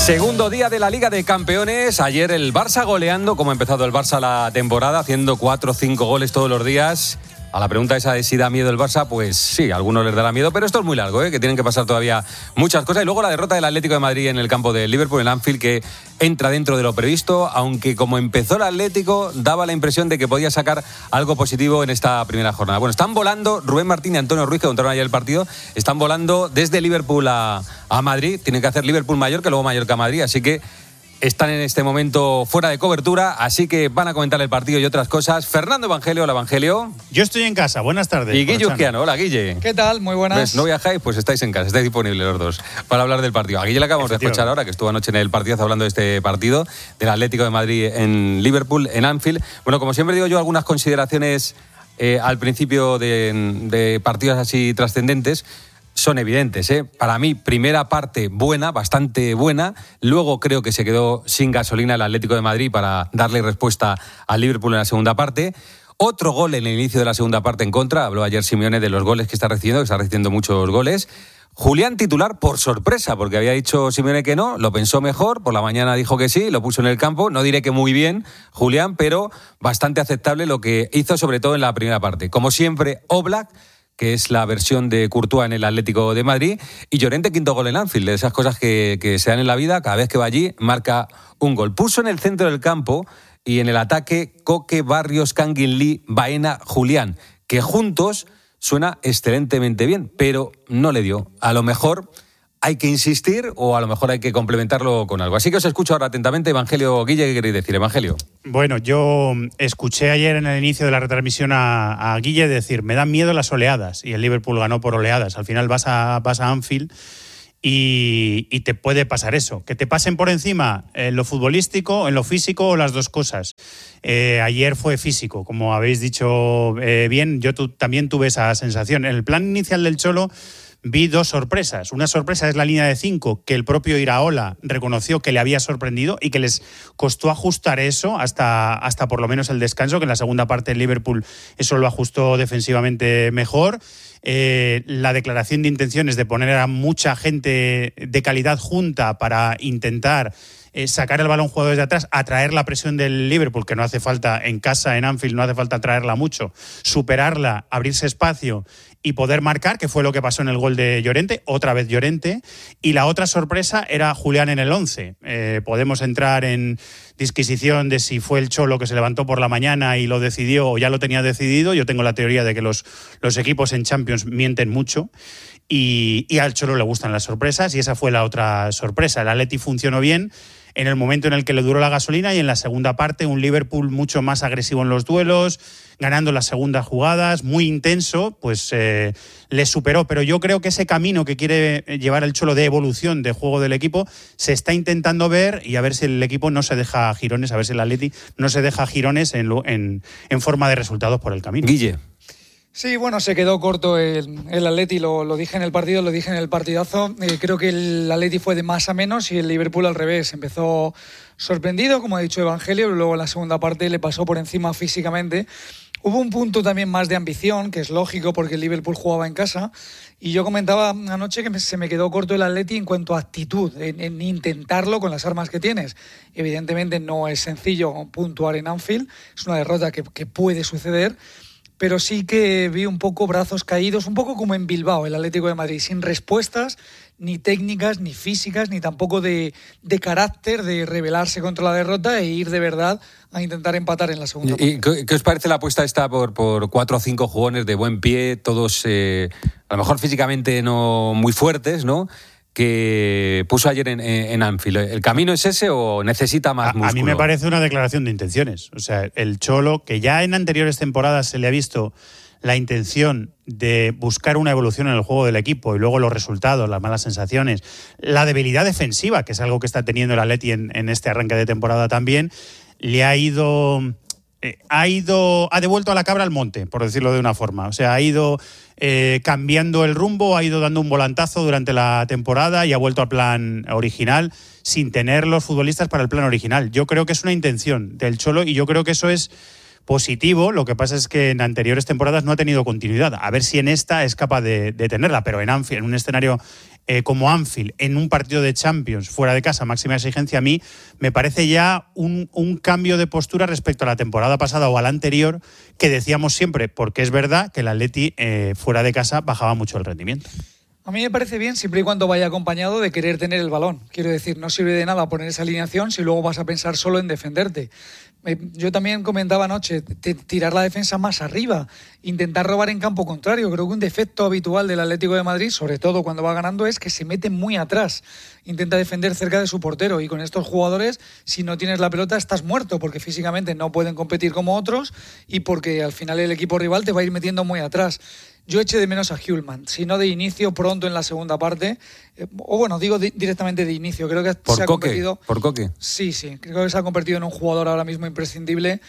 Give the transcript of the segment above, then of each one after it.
Segundo día de la Liga de Campeones. Ayer el Barça goleando, como ha empezado el Barça la temporada, haciendo 4 o 5 goles todos los días. A la pregunta esa de si da miedo el Barça, pues sí, a algunos les dará miedo, pero esto es muy largo, que tienen que pasar todavía muchas cosas. Y luego la derrota del Atlético de Madrid en el campo del Liverpool, en Anfield, que entra dentro de lo previsto, aunque como empezó el Atlético, daba la impresión de que podía sacar algo positivo en esta primera jornada. Bueno, están volando Rubén Martín y Antonio Ruiz, que contaron ayer el partido, están volando desde Liverpool a Madrid. Tienen que hacer Liverpool-Mallorca, luego Mallorca-Madrid, así que están en este momento fuera de cobertura, así que van a comentar el partido y otras cosas. Fernando Evangelio, hola Evangelio. Yo estoy en casa, buenas tardes. Y Guille Uzquiano, hola Guille. ¿Qué tal? Muy buenas. ¿Ves? No viajáis, pues estáis en casa, estáis disponibles los dos para hablar del partido. A Guille le acabamos de escuchar ahora, que estuvo anoche en el partidazo hablando de este partido, del Atlético de Madrid en Liverpool, en Anfield. Bueno, como siempre digo yo, algunas consideraciones al principio de partidos así trascendentes. Son evidentes, Para mí, primera parte buena, bastante buena. Luego creo que se quedó sin gasolina el Atlético de Madrid para darle respuesta al Liverpool en la segunda parte. Otro gol en el inicio de la segunda parte en contra. Habló ayer Simeone de los goles que está recibiendo muchos goles. Julián titular por sorpresa, porque había dicho Simeone que no, lo pensó mejor, por la mañana dijo que sí, lo puso en el campo. No diré que muy bien, Julián, pero bastante aceptable lo que hizo, sobre todo en la primera parte. Como siempre, Oblak, que es la versión de Courtois en el Atlético de Madrid, y Llorente, quinto gol en Anfield, de esas cosas que se dan en la vida. Cada vez que va allí marca un gol. Puso en el centro del campo y en el ataque Coque, Barrios, Kangin Lee, Baena, Julián, que juntos suena excelentemente bien, pero no le dio. A lo mejor hay que insistir o a lo mejor hay que complementarlo con algo. Así que os escucho ahora atentamente. Evangelio, Guille, ¿qué queréis decir? Evangelio. Bueno, yo escuché ayer en el inicio de la retransmisión a Guille decir, me dan miedo las oleadas, y el Liverpool ganó por oleadas. Al final vas a Anfield y te puede pasar eso, que te pasen por encima en lo futbolístico, en lo físico, o las dos cosas. Ayer fue físico, como habéis dicho bien, yo también tuve esa sensación. En el plan inicial del Cholo vi dos sorpresas. Una sorpresa es la línea de 5, que el propio Iraola reconoció que le había sorprendido y que les costó ajustar eso hasta por lo menos el descanso, que en la segunda parte el Liverpool eso lo ajustó defensivamente mejor. La declaración de intenciones de poner a mucha gente de calidad junta para intentar sacar el balón jugado desde atrás, atraer la presión del Liverpool, que no hace falta en casa, en Anfield, no hace falta traerla mucho, superarla, abrirse espacio y poder marcar, que fue lo que pasó en el gol de Llorente, otra vez Llorente. Y la otra sorpresa era Julián en el 11. Podemos entrar en disquisición de si fue el Cholo que se levantó por la mañana y lo decidió o ya lo tenía decidido. Yo tengo la teoría de que los equipos en Champions mienten mucho y al Cholo le gustan las sorpresas, y esa fue la otra sorpresa. El Atleti funcionó bien en el momento en el que le duró la gasolina, y en la segunda parte un Liverpool mucho más agresivo en los duelos, ganando las segundas jugadas, muy intenso, pues le superó. Pero yo creo que ese camino que quiere llevar el Cholo de evolución de juego del equipo se está intentando ver, y a ver si el equipo no se deja girones, a ver si el Atleti no se deja girones en forma de resultados por el camino. Guille. Sí, bueno, se quedó corto el Atleti, lo dije en el partido, lo dije en el partidazo. Creo que el Atleti fue de más a menos y el Liverpool al revés. Empezó sorprendido, como ha dicho Evangelio, pero luego en la segunda parte le pasó por encima físicamente. Hubo un punto también más de ambición, que es lógico porque el Liverpool jugaba en casa, y yo comentaba anoche que se me quedó corto el Atleti en cuanto a actitud, en intentarlo con las armas que tienes. Evidentemente no es sencillo puntuar en Anfield, es una derrota que puede suceder, pero sí que vi un poco brazos caídos, un poco como en Bilbao, el Atlético de Madrid, sin respuestas, ni técnicas, ni físicas, ni tampoco de carácter, de rebelarse contra la derrota e ir de verdad a intentar empatar en la segunda parte. ¿Y qué os parece la apuesta esta por 4 o 5 jugones de buen pie, todos a lo mejor físicamente no muy fuertes, ¿no?, que puso ayer en Anfield? ¿El camino es ese o necesita más músculo? A mí me parece una declaración de intenciones. O sea, el Cholo, que ya en anteriores temporadas se le ha visto la intención de buscar una evolución en el juego del equipo, y luego los resultados, las malas sensaciones, la debilidad defensiva, que es algo que está teniendo el Atleti en este arranque de temporada también, le ha devuelto a la cabra al monte, por decirlo de una forma. O sea, ha ido cambiando el rumbo, ha ido dando un volantazo durante la temporada y ha vuelto al plan original sin tener los futbolistas para el plan original. Yo creo que es una intención del Cholo y yo creo que eso es positivo. Lo que pasa es que en anteriores temporadas no ha tenido continuidad. A ver si en esta es capaz de tenerla, pero en Anfield, en un escenario como Anfield en un partido de Champions fuera de casa, máxima exigencia, a mí me parece ya un cambio de postura respecto a la temporada pasada o a la anterior, que decíamos siempre, porque es verdad que el Atleti fuera de casa bajaba mucho el rendimiento. A mí me parece bien siempre y cuando vaya acompañado de querer tener el balón. Quiero decir, no sirve de nada poner esa alineación si luego vas a pensar solo en defenderte. Yo también comentaba anoche, tirar la defensa más arriba, intentar robar en campo contrario. Creo que un defecto habitual del Atlético de Madrid, sobre todo cuando va ganando, es que se mete muy atrás. Intenta defender cerca de su portero y con estos jugadores, si no tienes la pelota, estás muerto, porque físicamente no pueden competir como otros y porque al final el equipo rival te va a ir metiendo muy atrás. Yo eché de menos a Hjulmand, si no de inicio, pronto en la segunda parte, o bueno, digo directamente de inicio. Creo que se ha convertido... ¿Por Coque? Sí, creo que se ha convertido en un jugador ahora mismo imprescindible,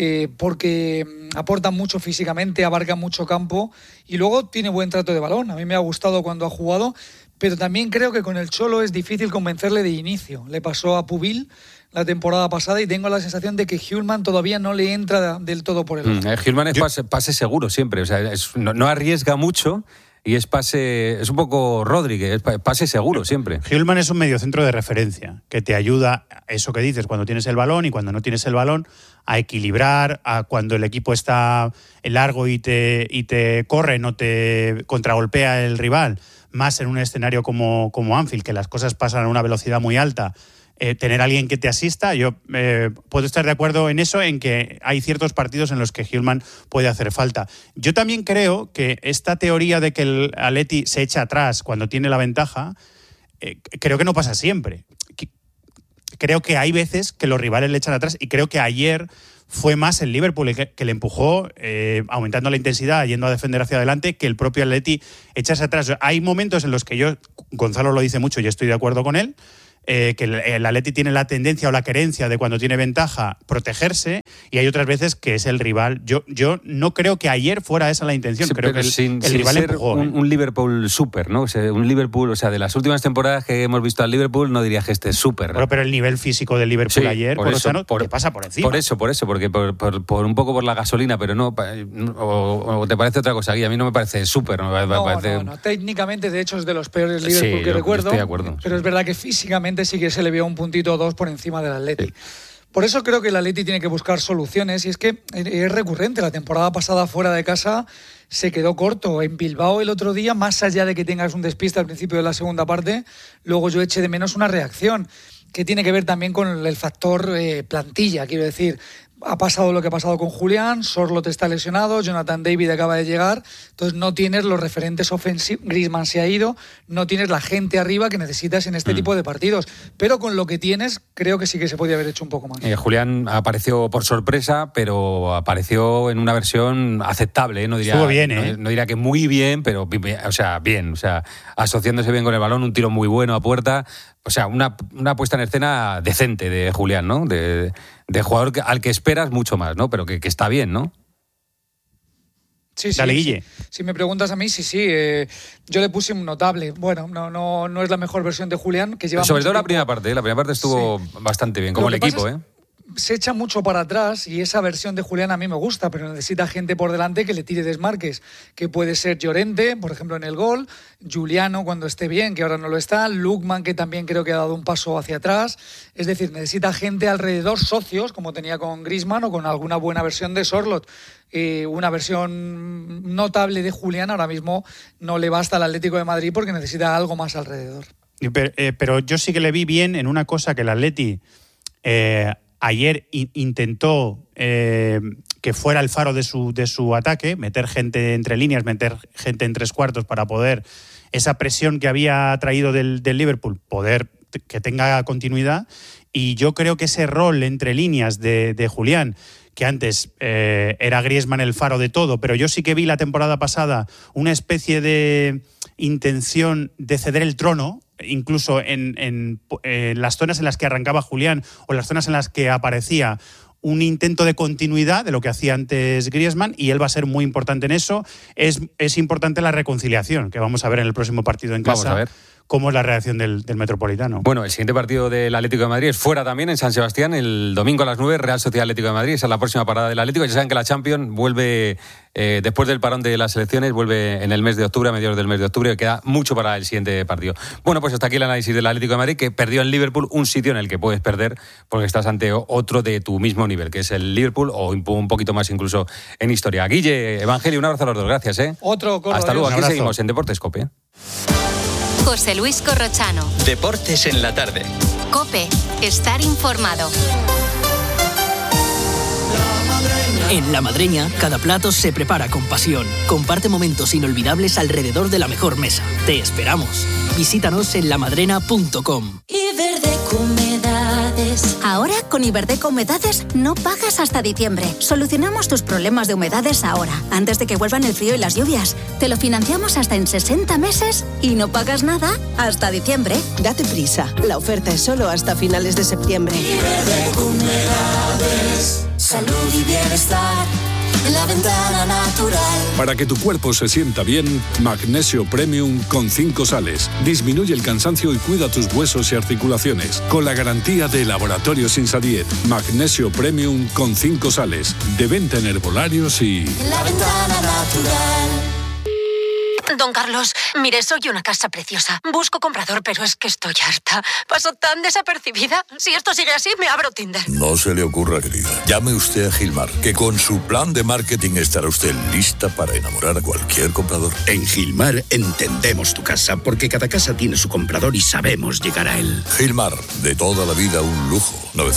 porque aporta mucho físicamente, abarca mucho campo y luego tiene buen trato de balón. A mí me ha gustado cuando ha jugado, pero también creo que con el Cholo es difícil convencerle de inicio. Le pasó a Pubil la temporada pasada y tengo la sensación de que Hjulmand todavía no le entra del todo por el ojo. Hjulmand es pase seguro siempre, o sea, no arriesga mucho y es un poco Rodríguez, es pase seguro siempre. Hjulmand es un mediocentro de referencia que te ayuda, eso que dices, cuando tienes el balón y cuando no tienes el balón, a equilibrar, a cuando el equipo está largo y te corre, no te contragolpea el rival, más en un escenario como Anfield, que las cosas pasan a una velocidad muy alta. Tener a alguien que te asista, yo puedo estar de acuerdo en eso, en que hay ciertos partidos en los que Hjulmand puede hacer falta. Yo también creo que esta teoría de que el Atleti se echa atrás cuando tiene la ventaja, creo que no pasa siempre. Creo que hay veces que los rivales le echan atrás y creo que ayer fue más el Liverpool que le empujó, aumentando la intensidad, yendo a defender hacia adelante, que el propio Atleti echarse atrás. Hay momentos en los que Gonzalo lo dice mucho y estoy de acuerdo con él, que el Atleti tiene la tendencia o la querencia de cuando tiene ventaja protegerse, y hay otras veces que es el rival. Yo no creo que ayer fuera esa la intención, sí, creo que sin rival ser empujó. Un Liverpool súper, ¿no? O sea, un Liverpool, o sea, de las últimas temporadas que hemos visto al Liverpool, no dirías que este es súper. Pero el nivel físico del Liverpool sí, ayer, por eso, te pasa por encima. Por eso, porque por un poco por la gasolina, pero no, o te parece otra cosa, Gui, a mí no me parece súper. No, técnicamente de hecho es de los peores Liverpool que recuerdo, estoy de acuerdo, pero es verdad que físicamente sí que se le vio un puntito o dos por encima del Atleti. Sí. Por eso creo que el Atleti tiene que buscar soluciones, y es que es recurrente. La temporada pasada fuera de casa se quedó corto. En Bilbao el otro día, más allá de que tengas un despiste al principio de la segunda parte, luego yo eché de menos una reacción, que tiene que ver también con el factor plantilla, quiero decir. Ha pasado lo que ha pasado con Julián, Sorloth está lesionado, Jonathan David acaba de llegar, entonces no tienes los referentes ofensivos, Griezmann se ha ido, no tienes la gente arriba que necesitas en este tipo de partidos, pero con lo que tienes creo que sí que se podía haber hecho un poco más. Julián apareció por sorpresa, pero apareció en una versión aceptable, no diría, estuvo bien, no diría que muy bien, pero bien, asociándose bien con el balón, un tiro muy bueno a puerta. O sea, una puesta en escena decente de Julián, ¿no? De jugador al que esperas mucho más, ¿no? Pero que está bien, ¿no? Sí. Dale, Guille. Si me preguntas a mí, sí. Yo le puse un notable. Bueno, no es la mejor versión de Julián, que lleva sobre todo tiempo. La primera parte estuvo bastante bien, como el equipo, Se echa mucho para atrás y esa versión de Julián a mí me gusta, pero necesita gente por delante que le tire desmarques, que puede ser Llorente, por ejemplo, en el gol, Giuliano cuando esté bien, que ahora no lo está, Lookman, que también creo que ha dado un paso hacia atrás. Es decir, necesita gente alrededor, socios, como tenía con Griezmann o con alguna buena versión de Sorloth. Una versión notable de Julián ahora mismo no le basta al Atlético de Madrid porque necesita algo más alrededor. Pero yo sí que le vi bien en una cosa que el Atleti... ayer intentó que fuera el faro de su ataque, meter gente entre líneas, meter gente en tres cuartos para poder, esa presión que había traído del Liverpool, poder que tenga continuidad. Y yo creo que ese rol entre líneas de Julián, que antes era Griezmann el faro de todo, pero yo sí que vi la temporada pasada una especie de intención de ceder el trono, incluso en las zonas en las que arrancaba Julián o las zonas en las que aparecía, un intento de continuidad de lo que hacía antes Griezmann, y él va a ser muy importante en eso. Es importante la reconciliación, que vamos a ver en el próximo partido en casa cómo es la reacción del Metropolitano. Bueno, el siguiente partido del Atlético de Madrid es fuera también, en San Sebastián, el domingo a las 9, Real Sociedad Atlético de Madrid. Esa es la próxima parada del Atlético. Ya saben que la Champions vuelve, después del parón de las selecciones, vuelve en el mes de octubre, a mediados del mes de octubre, y queda mucho para el siguiente partido. Bueno, pues hasta aquí el análisis del Atlético de Madrid, que perdió en Liverpool, un sitio en el que puedes perder porque estás ante otro de tu mismo nivel, que es el Liverpool, o un poquito más incluso en historia. Guille, Evangelio, un abrazo a los dos, gracias. Otro corro. Hasta luego, aquí seguimos en Deportes COPE. José Luis Corrochano. Deportes en la tarde. COPE. Estar informado. En La Madreña, cada plato se prepara con pasión. Comparte momentos inolvidables alrededor de la mejor mesa. Te esperamos. Visítanos en lamadrena.com. Iberdeco Humedades. Ahora, con Iberdeco Humedades, no pagas hasta diciembre. Solucionamos tus problemas de humedades ahora, antes de que vuelvan el frío y las lluvias. Te lo financiamos hasta en 60 meses y no pagas nada hasta diciembre. Date prisa. La oferta es solo hasta finales de septiembre. Iberdeco Humedades. Salud y bienestar en la ventana natural. Para que tu cuerpo se sienta bien, Magnesio Premium con 5 sales. Disminuye el cansancio y cuida tus huesos y articulaciones. Con la garantía de Laboratorios Insadiet. Magnesio Premium con 5 sales. De venta en herbolarios y... En la ventana natural. Don Carlos, mire, soy una casa preciosa. Busco comprador, pero es que estoy harta. Paso tan desapercibida. Si esto sigue así, me abro Tinder. No se le ocurra, querida. Llame usted a Gilmar, que con su plan de marketing estará usted lista para enamorar a cualquier comprador. En Gilmar entendemos tu casa, porque cada casa tiene su comprador y sabemos llegar a él. Gilmar, de toda la vida un lujo.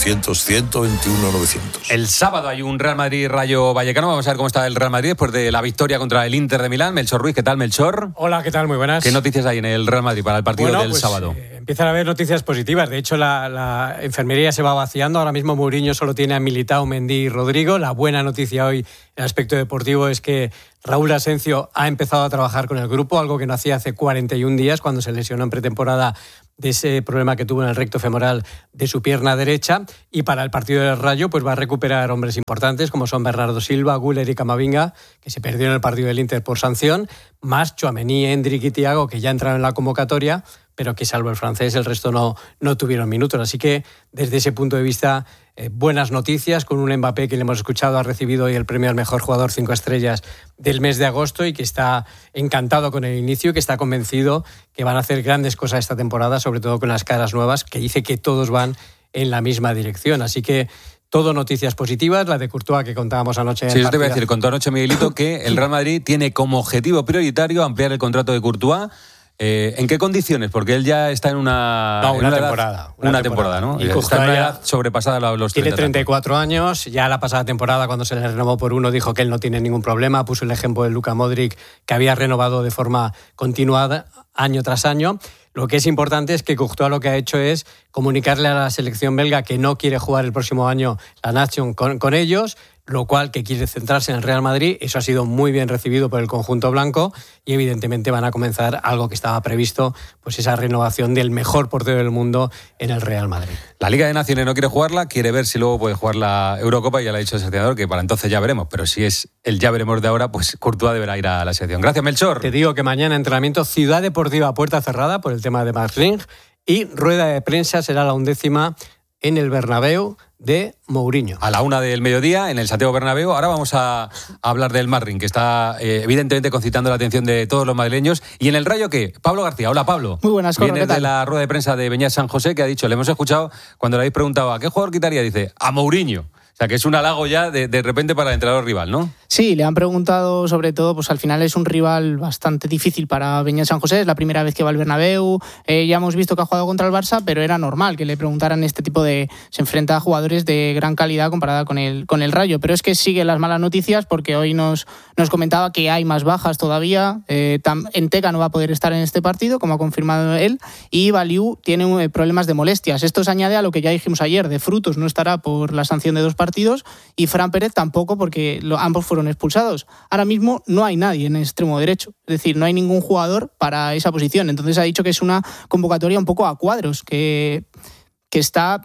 900-121-900. El sábado hay un Real Madrid-Rayo Vallecano. Vamos a ver cómo está el Real Madrid después de la victoria contra el Inter de Milán. Melchor Ruiz, ¿qué tal, Melchor? Hola, ¿qué tal? Muy buenas. ¿Qué noticias hay en el Real Madrid para el partido del sábado? Empiezan a haber noticias positivas. De hecho, la enfermería se va vaciando. Ahora mismo Mourinho solo tiene a Militao, Mendy y Rodrigo. La buena noticia hoy en el aspecto deportivo es que Raúl Asencio ha empezado a trabajar con el grupo, algo que no hacía hace 41 días cuando se lesionó en pretemporada de ese problema que tuvo en el recto femoral de su pierna derecha. Y para el partido del Rayo pues va a recuperar hombres importantes como son Bernardo Silva, Güler y Camavinga, que se perdió en el partido del Inter por sanción, más Tchouaméni, Endrick y Thiago, que ya entraron en la convocatoria, pero que salvo el francés el resto no tuvieron minutos. Así que desde ese punto de vista, buenas noticias, con un Mbappé que le hemos escuchado ha recibido hoy el premio al mejor jugador 5 estrellas del mes de agosto y que está encantado con el inicio y que está convencido que van a hacer grandes cosas esta temporada, sobre todo con las caras nuevas, que dice que todos van en la misma dirección. Así que todo noticias positivas, la de Courtois que contábamos anoche. Sí, yo te voy a decir, contó anoche Miguelito que el Real Madrid tiene como objetivo prioritario ampliar el contrato de Courtois. ¿En qué condiciones? Porque él ya está en una temporada. Una temporada, ¿no? Y está en una edad sobrepasada los 30. Tiene 34 años. Ya la pasada temporada, cuando se le renovó por 1, dijo que él no tiene ningún problema. Puso el ejemplo de Luka Modric, que había renovado de forma continuada año tras año. Lo que es importante es que Courtois lo que ha hecho es comunicarle a la selección belga que no quiere jugar el próximo año la Nation con ellos, lo cual que quiere centrarse en el Real Madrid. Eso ha sido muy bien recibido por el conjunto blanco y evidentemente van a comenzar algo que estaba previsto, pues esa renovación del mejor portero del mundo en el Real Madrid. La Liga de Naciones no quiere jugarla, quiere ver si luego puede jugar la Eurocopa y ya le ha dicho el seleccionador que para entonces ya veremos, pero si es el ya veremos de ahora, pues Courtois deberá ir a la selección. Gracias, Melchor. Te digo que mañana entrenamiento Ciudad Deportiva a puerta cerrada por el tema de Marling y rueda de prensa será la 11ª en el Bernabéu de Mourinho. A la 1 del mediodía en el Santiago Bernabéu. Ahora vamos a hablar del Marling, que está evidentemente concitando la atención de todos los madrileños. ¿Y en el Rayo qué? Pablo García. Hola, Pablo. Muy buenas, Vienes de la rueda de prensa de Beñat San José, que ha dicho, le hemos escuchado cuando le habéis preguntado ¿a qué jugador quitaría? Dice, a Mourinho. O sea, que es un halago ya de repente para el entrenador rival, ¿no? Sí, le han preguntado sobre todo, pues al final es un rival bastante difícil para Beñat San José, es la primera vez que va al Bernabéu, ya hemos visto que ha jugado contra el Barça, pero era normal que le preguntaran este tipo de... Se enfrenta a jugadores de gran calidad comparada con el Rayo, pero es que siguen las malas noticias porque hoy nos comentaba que hay más bajas todavía, Enteka no va a poder estar en este partido, como ha confirmado él, y Baliu tiene problemas de molestias. Esto se añade a lo que ya dijimos ayer, de Frutos no estará por la sanción de 2 partidos, y Fran Pérez tampoco porque ambos fueron expulsados. Ahora mismo no hay nadie en el extremo derecho, es decir, no hay ningún jugador para esa posición. Entonces ha dicho que es una convocatoria un poco a cuadros, que está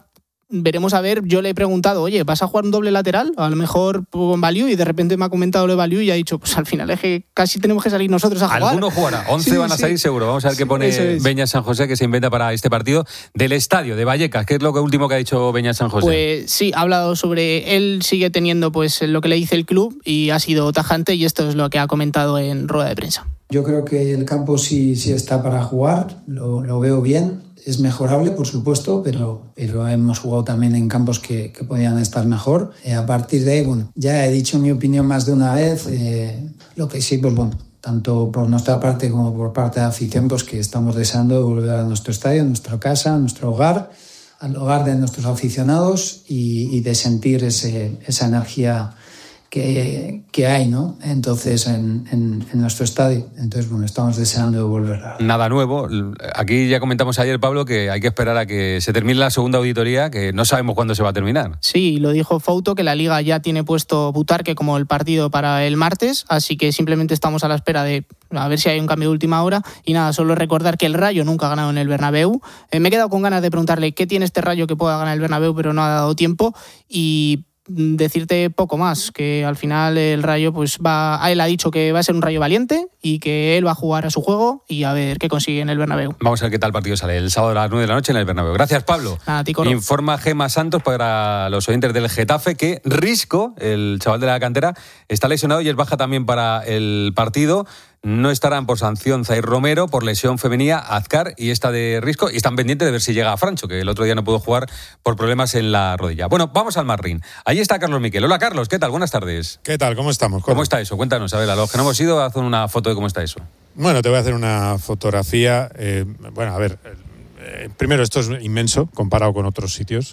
veremos a ver. Yo le he preguntado, oye, ¿vas a jugar un doble lateral? A lo mejor con Baliu, y de repente me ha comentado lo de Baliu y ha dicho, pues al final es que casi tenemos que salir nosotros a jugar. Alguno jugará, 11 van a salir seguro. Vamos a ver qué pone Beñat San José, que se inventa para este partido del estadio de Vallecas. ¿Qué es lo último que ha dicho Beñat San José? Pues sí, ha hablado sobre, él sigue teniendo pues lo que le dice el club y ha sido tajante, y esto es lo que ha comentado en rueda de prensa. Yo creo que el campo sí está para jugar, lo veo bien. Es mejorable, por supuesto, pero hemos jugado también en campos que podían estar mejor. A partir de ahí, bueno, ya he dicho mi opinión más de una vez. Lo que sí, pues bueno, tanto por nuestra parte como por parte de la afición, pues que estamos deseando volver a nuestro estadio, a nuestra casa, a nuestro hogar, al hogar de nuestros aficionados y de sentir esa energía que hay, ¿no? Entonces, en nuestro estadio. Entonces, bueno, estamos deseando volver a... Nada nuevo. Aquí ya comentamos ayer, Pablo, que hay que esperar a que se termine la segunda auditoría, que no sabemos cuándo se va a terminar. Sí, lo dijo Fouto, que la Liga ya tiene puesto Butarque como el partido para el martes, así que simplemente estamos a la espera de a ver si hay un cambio de última hora. Y nada, solo recordar que el Rayo nunca ha ganado en el Bernabéu. Me he quedado con ganas de preguntarle qué tiene este Rayo que pueda ganar el Bernabéu, pero no ha dado tiempo. Y decirte poco más, que al final el Rayo pues él ha dicho que va a ser un Rayo valiente y que él va a jugar a su juego y a ver qué consigue en el Bernabéu. Vamos a ver qué tal partido sale el sábado a las 9 de la noche en el Bernabéu. Gracias, Pablo. Nada, Ticoro. Informa Gemma Santos para los oyentes del Getafe que Risco, el chaval de la cantera, está lesionado y es baja también para el partido. No estarán por sanción Zaire Romero, por lesión femenina Azcar y esta de Risco, y están pendientes de ver si llega a Francho, que el otro día no pudo jugar por problemas en la rodilla. Bueno, vamos al Marrín. Ahí está Carlos Miquel. Hola, Carlos, ¿qué tal? Buenas tardes. ¿Qué tal? ¿Cómo estamos? ¿Cómo está eso? Cuéntanos, a ver, a los que no hemos ido, haz una foto de cómo está eso. Bueno, te voy a hacer una fotografía. Bueno, a ver, primero, esto es inmenso comparado con otros sitios,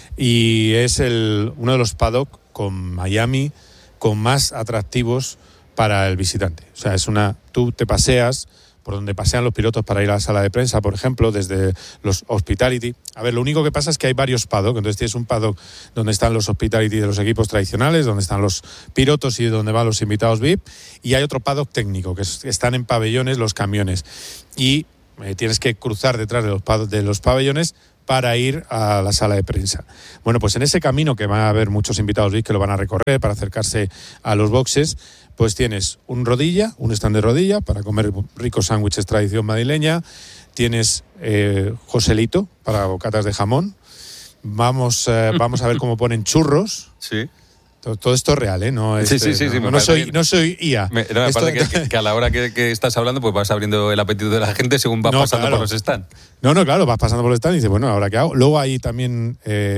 y es uno de los paddock con Miami con más atractivos para el visitante. O sea, tú te paseas por donde pasean los pilotos para ir a la sala de prensa, por ejemplo, desde los hospitality. A ver, lo único que pasa es que hay varios paddock. Entonces tienes un paddock donde están los hospitality de los equipos tradicionales, donde están los pilotos y donde van los invitados VIP, y hay otro paddock técnico, que están en pabellones los camiones. Y tienes que cruzar detrás de los pabellones para ir a la sala de prensa. Bueno, pues en ese camino, que va a haber muchos invitados VIP que lo van a recorrer para acercarse a los boxes, pues tienes un stand de rodilla para comer ricos sándwiches tradición madrileña, tienes Joselito para bocatas de jamón, vamos a ver cómo ponen churros. Sí. Todo esto es real, ¿eh? No, sí. No soy IA. Me parece que a la hora que estás hablando, pues vas abriendo el apetito de la gente según vas pasando por los stands. No, claro, vas pasando por los stands y dices, bueno, ¿ahora qué hago? Luego hay también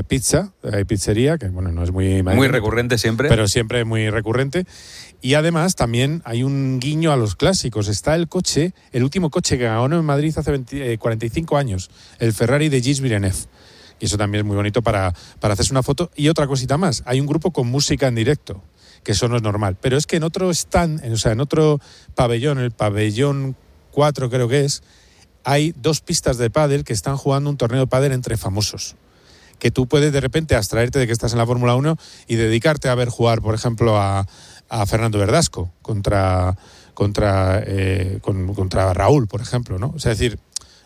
hay pizzería, que bueno, no es muy recurrente siempre. Pero siempre muy recurrente. Y además también hay un guiño a los clásicos. Está el último coche que ganó en Madrid hace 45 años, el Ferrari de Gilles Villeneuve. Y eso también es muy bonito para hacerse una foto. Y otra cosita más, hay un grupo con música en directo, que eso no es normal. Pero es que en otro stand, en otro pabellón, el pabellón 4 creo que es, hay 2 pistas de pádel que están jugando un torneo de pádel entre famosos. Que tú puedes de repente abstraerte de que estás en la Fórmula 1 y dedicarte a ver jugar, por ejemplo, a Fernando Verdasco contra Raúl, por ejemplo, ¿no? O sea, es decir,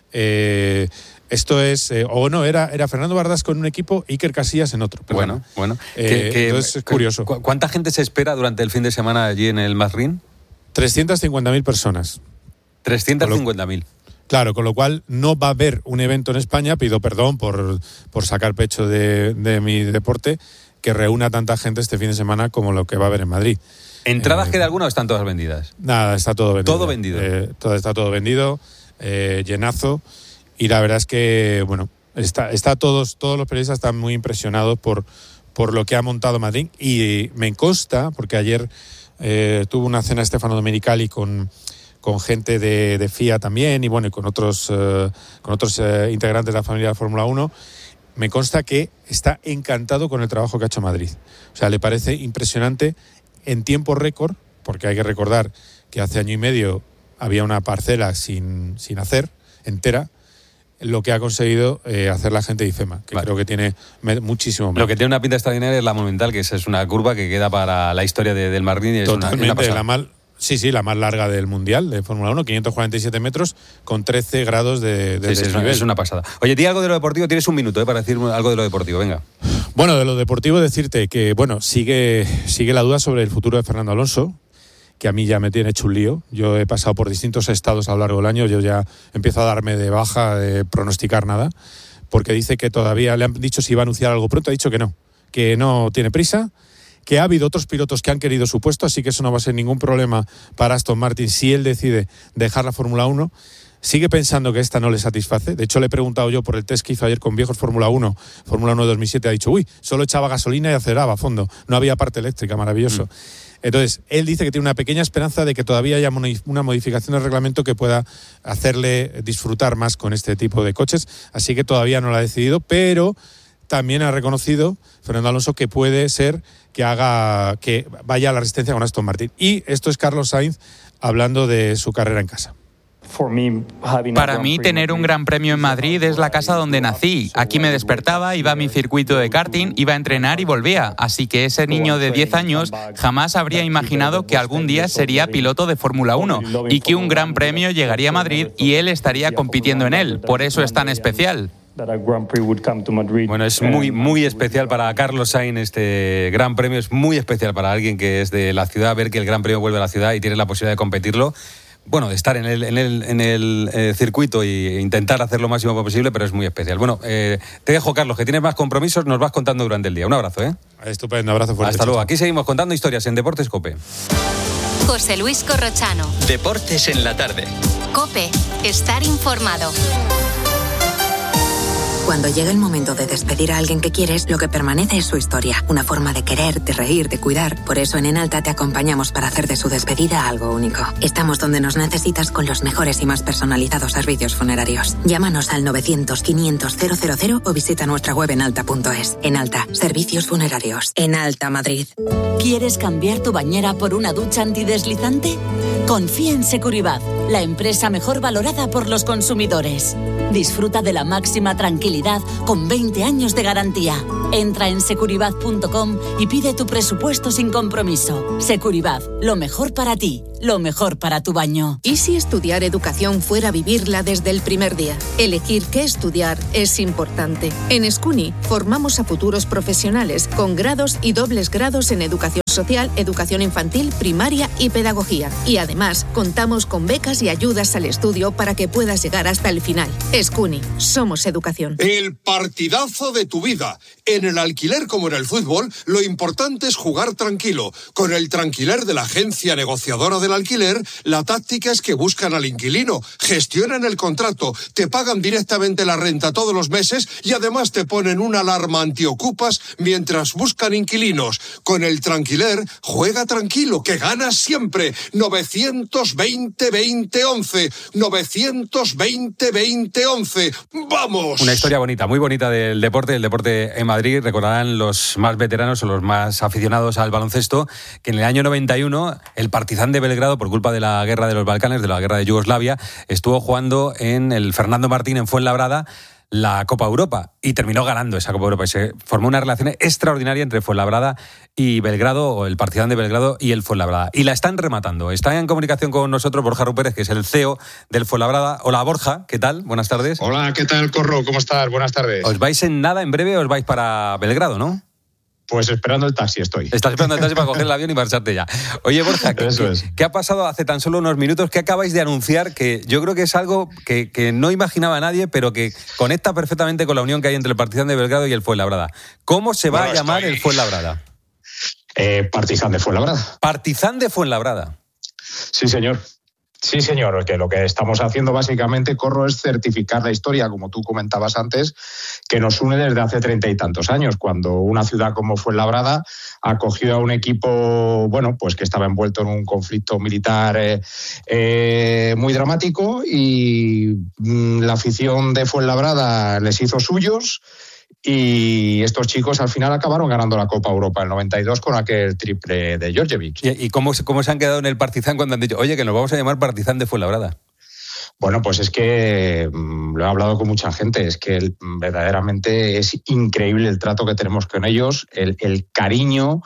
esto es, era Fernando Verdasco en un equipo, Iker Casillas en otro. Bueno. Entonces es curioso. ¿Cuánta gente se espera durante el fin de semana allí en el Marrín? 350.000 personas. 350.000. Claro, con lo cual no va a haber un evento en España, pido perdón por sacar pecho de mi deporte, que reúna tanta gente este fin de semana como lo que va a haber en Madrid. ¿Entradas queda alguna o están todas vendidas? Nada, está todo vendido. ¿Todo vendido? Está todo vendido, llenazo. Y la verdad es que, bueno, todos los periodistas están muy impresionados por lo que ha montado Madrid. Y me consta, porque ayer tuvo una cena Stefano Domenicali con gente de FIA también, y bueno, y con otros integrantes de la familia de la Fórmula 1, me consta que está encantado con el trabajo que ha hecho Madrid. O sea, le parece impresionante en tiempo récord, porque hay que recordar que hace año y medio había una parcela sin hacer, entera, lo que ha conseguido hacer la gente de IFEMA, que creo que tiene muchísimo más. Lo que tiene una pinta extraordinaria es la Monumental, que es una curva que queda para la historia del Marrín. Y es totalmente, una Sí, la más larga del Mundial de Fórmula 1, 547 metros con 13 grados de desnivel. Es una pasada. Oye, di algo de lo deportivo, tienes un minuto para decir algo de lo deportivo, venga. Bueno, de lo deportivo decirte que, sigue la duda sobre el futuro de Fernando Alonso, que a mí ya me tiene hecho un lío. Yo he pasado por distintos estados a lo largo del año, yo ya empiezo a darme de baja de pronosticar nada, porque dice que todavía le han dicho si iba a anunciar algo pronto, ha dicho que no tiene prisa, que ha habido otros pilotos que han querido su puesto, así que eso no va a ser ningún problema para Aston Martin si él decide dejar la Fórmula 1. Sigue pensando que esta no le satisface. De hecho, le he preguntado yo por el test que hizo ayer con viejos Fórmula 1 de 2007, ha dicho, solo echaba gasolina y aceleraba a fondo, no había parte eléctrica, maravilloso. Entonces, él dice que tiene una pequeña esperanza de que todavía haya una modificación del reglamento que pueda hacerle disfrutar más con este tipo de coches, así que todavía no lo ha decidido, pero también ha reconocido Fernando Alonso que puede ser que vaya a la resistencia con Aston Martin. Y esto es Carlos Sainz hablando de su carrera en casa. Para mí, tener un Gran Premio en Madrid es la casa donde nací. Aquí me despertaba, iba a mi circuito de karting, iba a entrenar y volvía. Así que ese niño de 10 años jamás habría imaginado que algún día sería piloto de Fórmula 1 y que un Gran Premio llegaría a Madrid y él estaría compitiendo en él. Por eso es tan especial. Bueno, es muy, muy especial para Carlos Sainz este Gran Premio, es muy especial para alguien que es de la ciudad, ver que el Gran Premio vuelve a la ciudad y tiene la posibilidad de competirlo. Bueno, de estar en el circuito e intentar hacer lo máximo posible, pero es muy especial. Bueno, te dejo, Carlos, que tienes más compromisos, nos vas contando durante el día. Un abrazo, ¿eh? Estupendo, abrazo fuerte. Hasta luego. Aquí seguimos contando historias en Deportes COPE. José Luis Corrochano. Deportes en la tarde. COPE. Estar informado. Cuando llega el momento de despedir a alguien que quieres, lo que permanece es su historia. Una forma de querer, de reír, de cuidar. Por eso en Enalta te acompañamos para hacer de su despedida algo único. Estamos donde nos necesitas con los mejores y más personalizados servicios funerarios. Llámanos al 900-500-000 o visita nuestra web enalta.es. Enalta, servicios funerarios. Enalta Madrid. ¿Quieres cambiar tu bañera por una ducha antideslizante? Confía en Securibat, la empresa mejor valorada por los consumidores. Disfruta de la máxima tranquilidad con 20 años de garantía. Entra en securibat.com y pide tu presupuesto sin compromiso. Securibat, lo mejor para ti, lo mejor para tu baño. ¿Y si estudiar educación fuera vivirla desde el primer día? Elegir qué estudiar es importante. En SCUNY formamos a futuros profesionales con grados y dobles grados en educación social, educación infantil, primaria y pedagogía. Y además, contamos con becas y ayudas al estudio para que puedas llegar hasta el final. SCUNY, somos educación. El partidazo de tu vida. En el alquiler como en el fútbol, lo importante es jugar tranquilo. Con el Tranquiler de la agencia negociadora del alquiler, la táctica es que buscan al inquilino, gestionan el contrato, te pagan directamente la renta todos los meses y además te ponen una alarma antiocupas mientras buscan inquilinos. Con el Tranquiler, juega tranquilo, que ganas siempre. 920-2011. 920-2011. ¡Vamos! Una historia bonita, muy bonita del deporte, el deporte en Madrid. Recordarán los más veteranos o los más aficionados al baloncesto que en el año 91 el Partizan de Belgrado, por culpa de la guerra de los Balcanes, de la guerra de Yugoslavia, estuvo jugando en el Fernando Martín en Fuenlabrada la Copa Europa y terminó ganando esa Copa Europa y se formó una relación extraordinaria entre Fuenlabrada y Belgrado, o el Partizan de Belgrado y el Fuenlabrada, y la están rematando. Está en comunicación con nosotros Borja Rupérez, que es el CEO del Fuenlabrada. Hola Borja, ¿qué tal? Buenas tardes. Hola, ¿qué tal, Corro? ¿Cómo estás? Buenas tardes. Os vais en nada, en breve os vais para Belgrado, ¿no? Pues esperando el taxi estoy. Estás esperando el taxi para coger el avión y marcharte ya. Oye, Borja, ¿qué ha pasado hace tan solo unos minutos? ¿Qué acabáis de anunciar? Que yo creo que es algo que no imaginaba nadie, pero que conecta perfectamente con la unión que hay entre el Partizan de Belgrado y el Fuenlabrada. ¿Cómo se va a llamar el Fuenlabrada? Partizan de Fuenlabrada. ¿Partizan de Fuenlabrada? Sí, señor. Sí, señor, que lo que estamos haciendo básicamente, Corro, es certificar la historia, como tú comentabas antes, que nos une desde hace 30 y tantos años, cuando una ciudad como Fuenlabrada acogió a un equipo, bueno, pues que estaba envuelto en un conflicto militar muy dramático, y la afición de Fuenlabrada les hizo suyos. Y estos chicos al final acabaron ganando la Copa Europa en el 92 con aquel triple de Djordjevic. ¿Y cómo se han quedado en el Partizan cuando han dicho, oye, que nos vamos a llamar Partizan de Fuenlabrada? Bueno, pues es que lo he hablado con mucha gente, es que verdaderamente es increíble el trato que tenemos con ellos, el cariño,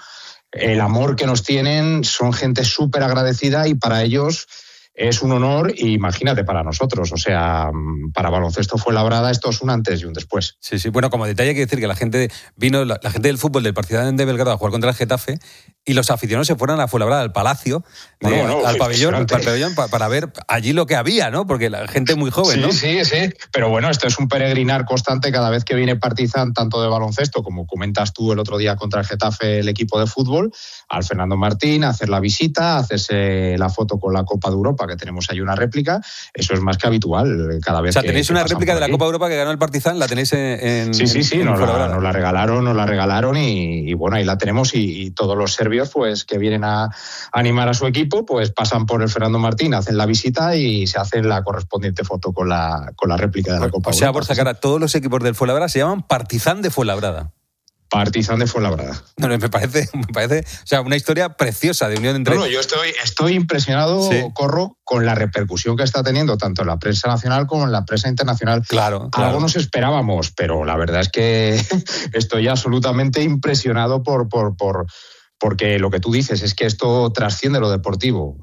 el amor que nos tienen, son gente súper agradecida y para ellos es un honor, y imagínate para nosotros, o sea, para Baloncesto Fuenlabrada esto es un antes y un después. Sí, sí. Bueno, como detalle hay que decir que la gente del fútbol del Partizan de Belgrado a jugar contra el Getafe y los aficionados se fueron a Fuenlabrada, al Palacio, al pabellón, para ver allí lo que había, ¿no? Porque la gente muy joven, sí, ¿no? Sí. Pero bueno, esto es un peregrinar constante cada vez que viene Partizan, tanto de baloncesto, como comentas tú el otro día contra el Getafe, el equipo de fútbol, al Fernando Martín, a hacer la visita, a hacerse la foto con la Copa de Europa, que tenemos ahí una réplica. Eso es más que habitual cada vez. O sea, tenéis una réplica de la Copa de Europa que ganó el Partizan, la tenéis en... Sí, nos la regalaron y bueno, ahí la tenemos, y todos los serbios pues que vienen a animar a su equipo, pues pasan por el Fernando Martín, hacen la visita y se hacen la correspondiente foto con la réplica de la Copa. O sea, por sacar a todos los equipos del Fuenlabrada se llaman Partizan de Fuenlabrada. Partizan de Fuenlabrada. No, me parece, o sea, una historia preciosa de unión entre... No, yo estoy impresionado, sí. Corro, con la repercusión que está teniendo tanto en la prensa nacional como en la prensa internacional. Claro. Algo nos esperábamos, pero la verdad es que estoy absolutamente impresionado porque lo que tú dices es que esto trasciende lo deportivo.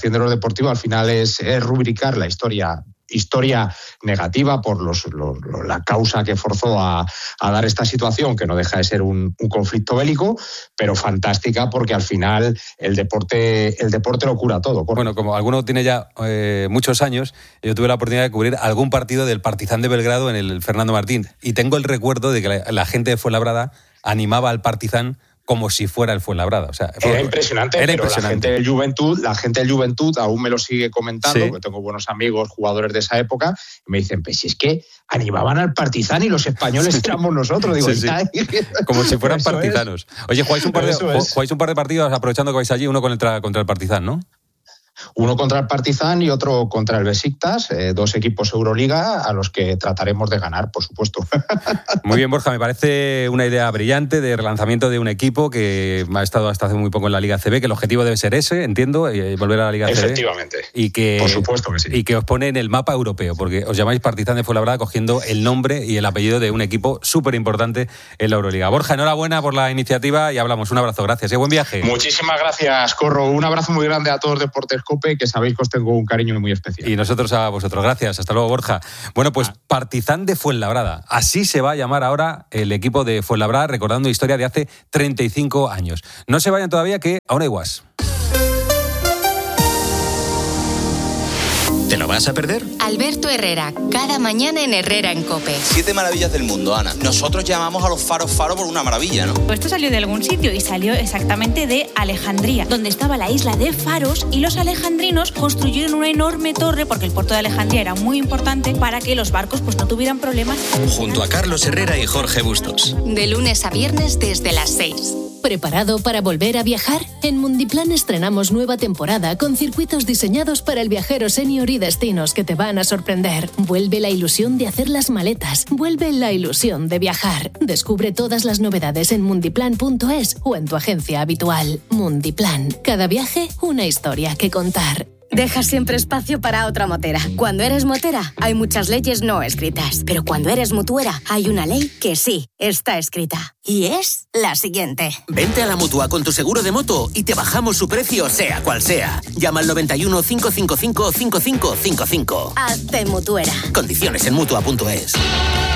Al final es rubricar la historia negativa por la causa que forzó a dar esta situación, que no deja de ser un conflicto bélico, pero fantástica porque al final el deporte lo cura todo. Bueno, como alguno tiene ya muchos años, yo tuve la oportunidad de cubrir algún partido del Partizan de Belgrado en el Fernando Martín, y tengo el recuerdo de que la gente de Fuenlabrada animaba al Partizan como si fuera el Fuenlabrada. O sea, era impresionante, pero la gente del Juventud aún me lo sigue comentando, sí. Porque tengo buenos amigos, jugadores de esa época, y me dicen, pues si es que animaban al Partizan y los españoles éramos nosotros. Digo, sí. Como si fueran partizanos. Oye, jugáis un par de partidos aprovechando que vais allí, uno contra el Partizan, ¿no? Uno contra el Partizan y otro contra el Besiktas, 2 equipos Euroliga a los que trataremos de ganar, por supuesto. Muy bien, Borja, me parece una idea brillante de relanzamiento de un equipo que ha estado hasta hace muy poco en la Liga CB, que el objetivo debe ser ese, entiendo, volver a la Liga CB. Efectivamente, por supuesto que sí. Y que os pone en el mapa europeo, porque os llamáis Partizan de Fuenlabrada cogiendo el nombre y el apellido de un equipo súper importante en la Euroliga. Borja, enhorabuena por la iniciativa y hablamos. Un abrazo, gracias y buen viaje. Muchísimas gracias, Corro. Un abrazo muy grande a todos Deportes COPE, que sabéis que os tengo un cariño muy especial. Y nosotros a vosotros. Gracias. Hasta luego, Borja. Bueno, pues Partizan de Fuenlabrada. Así se va a llamar ahora el equipo de Fuenlabrada, recordando historia de hace 35 años. No se vayan todavía, que aún hay guas. ¿Te lo vas a perder? Alberto Herrera, cada mañana en Herrera en COPE. 7 maravillas del mundo, Ana. Nosotros llamamos a los faros por una maravilla, ¿no? Esto salió de algún sitio y salió exactamente de Alejandría, donde estaba la isla de Faros, y los alejandrinos construyeron una enorme torre, porque el puerto de Alejandría era muy importante, para que los barcos pues no tuvieran problemas. Junto a Carlos Herrera y Jorge Bustos. De lunes a viernes desde las 6. ¿Preparado para volver a viajar? En Mundiplan estrenamos nueva temporada con circuitos diseñados para el viajero senior y destinos que te van a sorprender. Vuelve la ilusión de hacer las maletas. Vuelve la ilusión de viajar. Descubre todas las novedades en mundiplan.es o en tu agencia habitual. Mundiplan. Cada viaje, una historia que contar. Deja siempre espacio para otra motera. Cuando eres motera, hay muchas leyes no escritas. Pero cuando eres mutuera, hay una ley que sí está escrita. Y es la siguiente. Vente a la Mutua con tu seguro de moto y te bajamos su precio, sea cual sea. Llama al 91 555 5555. Hazte mutuera. Condiciones en Mutua.es.